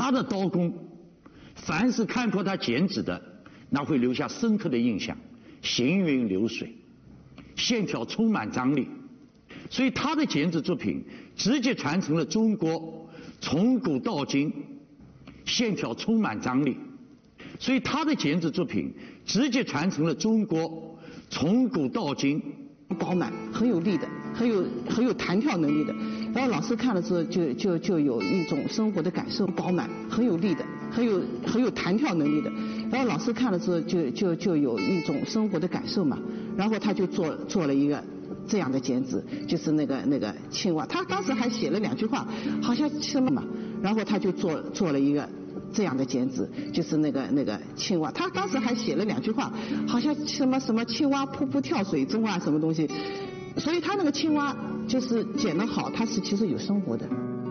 他的刀工，凡是看过他剪纸的，那会留下深刻的印象，行云流水，线条充满张力。所以他的剪纸作品直接传承了中国从古到今线条充满张力。所以他的剪纸作品直接传承了中国从古到今饱满、很有力的、很有弹跳能力的。然后老师看了之后就有一种生活的感受，饱满、很有力的、很有弹跳能力的。然后老师看了之后就有一种生活的感受嘛。然后他就做了一个这样的剪纸，就是那个青蛙。他当时还写了2句话，好像什么嘛。然后他就做了一个这样的剪纸，就是那个青蛙。他当时还写了2句话，好像什么青蛙扑扑跳水中啊，什么东西。所以他那个青蛙就是剪得好，它是其实有生活的。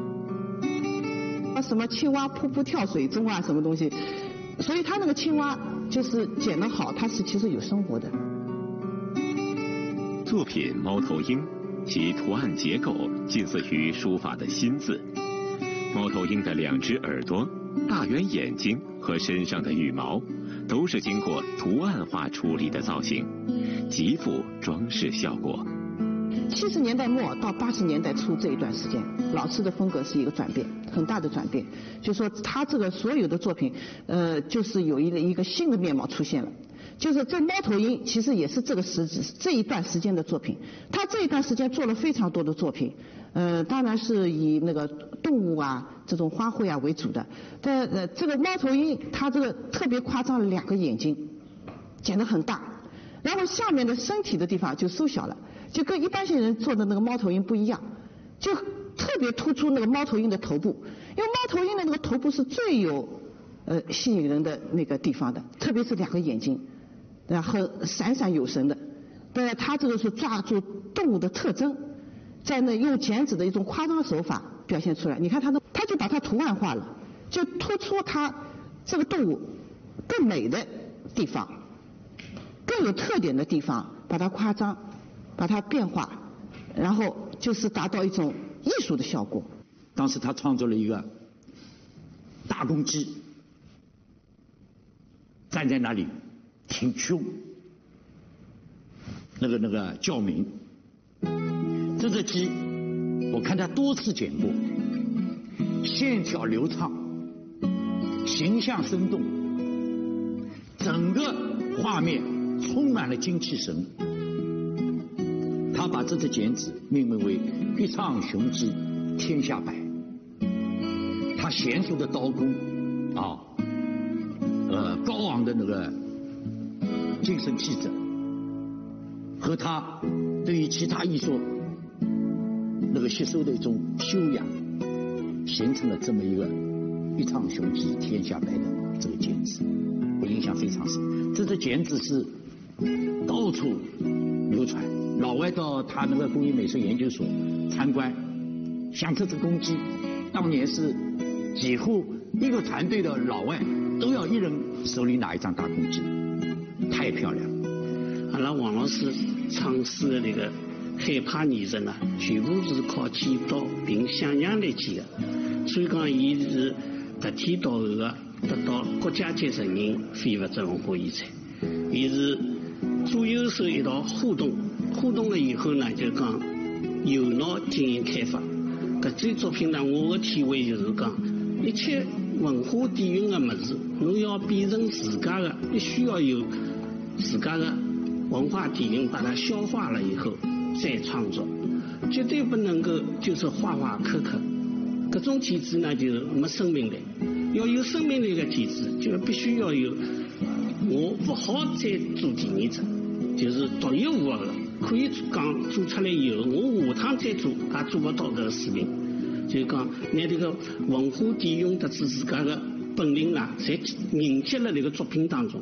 什么青蛙扑扑跳水中啊，什么东西。所以他那个青蛙就是剪得好，它是其实有生活的。 作品《猫头鹰》，其图案结构近似于书法的心字。猫头鹰的2只耳朵、大圆眼睛和身上的羽毛，都是经过图案化处理的造型，极富装饰效果。 70年代末到80年代初这一段时间，老师的风格是一个转变，很大的转变。就说他这个所有的作品，就是有一个新的面貌出现了。就是这猫头鹰其实也是这一段时间的作品。他这一段时间做了非常多的作品，当然是以那个动物啊、这种花卉啊为主的。但这个猫头鹰，它这个特别夸张的2个眼睛，剪得很大，然后下面的身体的地方就缩小了，就跟一般性人做的那个猫头鹰不一样，就特别突出那个猫头鹰的头部，因为猫头鹰的那个头部是最有吸引人的那个地方的，特别是2个眼睛。然后闪闪有神的，他这个是抓住动物的特征，在那用剪纸的一种夸张手法表现出来。你看他就把它图案化了，就突出它这个动物更美的地方，更有特点的地方，把它夸张，把它变化，然后就是达到一种艺术的效果。 当时他创作了一个大公鸡，站在那里挺凶，那个叫鸣。这只鸡我看他多次剪过，线条流畅，形象生动，整个画面充满了精气神。他把这只剪纸命名为一唱雄鸡天下白。他娴熟的刀工啊，高昂的那个精神气质，和他对于其他艺术那个吸收的一种修养，形成了这么一个一唱雄鸡天下白的这个剪纸，我印象非常深。这只剪纸是到处流传，老外到他那个工艺美术研究所参观，像这只公鸡，当年是几乎一个团队的老外都要一人手里拿一张大公鸡，太漂亮了。 阿拉王老师尝试的那个海派艺术呢，全部是靠剪刀凭想象力剪的，所以讲伊是得天独厚的，得到国家级承认非物质文化遗产。伊是左右手一道互动了以后呢，就讲右脑经营开发。搿件作品呢，我的体会就是讲，一切文化底蕴的物事，侬要变成自家的，必须要有自家的文化底蕴，把它消化了以后再创作，绝对不能够就是画画刻刻。搿种体制呢，就是没生命力。要有生命力的体制，就必须要有我不好再做第二只，就是独一无二的，可以讲做出来以后，我下趟再做也做不到的水平。就是讲，拿这个文化底蕴特指自家的本领啦，侪凝结了那个作品当中。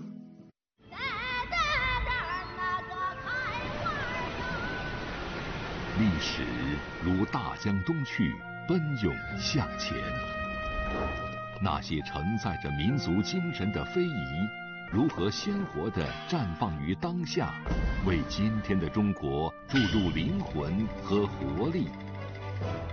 历史如大江东去，奔涌向前。那些承载着民族精神的非遗，如何鲜活地绽放于当下，为今天的中国注入灵魂和活力？